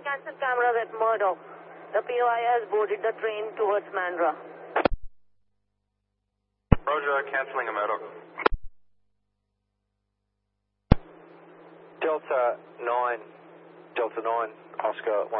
cancel cameras at Murdoch. The POI has boarded the train towards Mandra. Roger, cancelling a Murdoch. Delta 9, Oscar 1.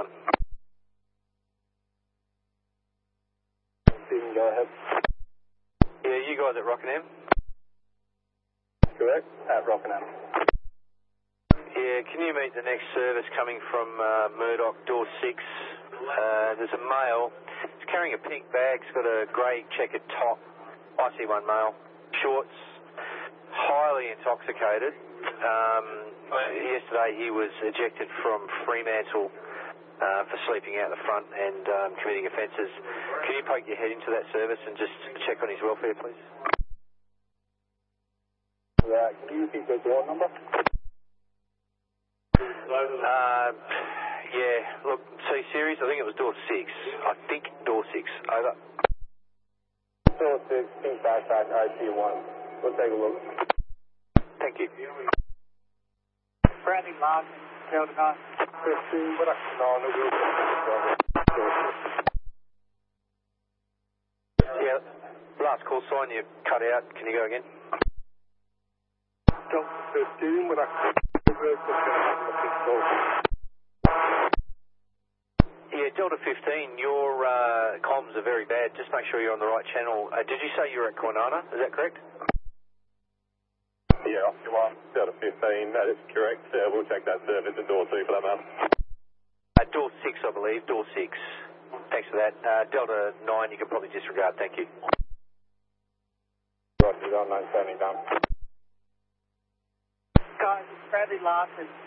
Stephen, go ahead. Yeah, you guys at Rockingham? Correct, at Rockingham. Yeah, can you meet the next service coming from Murdoch, door 6? There's a male. He's carrying a pink bag. He's got a grey checkered top. I see one male. Shorts. Highly intoxicated. Yesterday he was ejected from Fremantle for sleeping out the front and committing offences. Can you poke your head into that service and just check on his welfare, please? Right, can you repeat the door number? Yeah, look, C-Series, I think it was door 6. I think door 6. Over. Door 6, pink backpack, IC1. We'll take a look. Thank you. Bradley Larson, Delta 9. 15, what I can know, no real Yeah, last call sign you cut out. Can you go again? Delta 15, what I can Yeah, Delta 15, your comms are very bad. Just make sure you're on the right channel. Did you say you're at Kwinana? Is that correct? Yeah, Oscar 1, Delta 15, that is correct. We'll check that service at door 2 for that, man. Door 6, I believe. Door 6. Thanks for that. Delta 9, you can probably disregard. Thank you. Roger, 9 standing down. Guys, it's Bradley Larson.